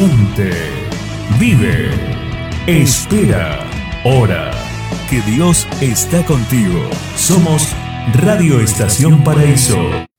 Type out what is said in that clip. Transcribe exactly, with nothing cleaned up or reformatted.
Siente, vive, espera, ora, que Dios está contigo. Somos Radio Estación Paraíso.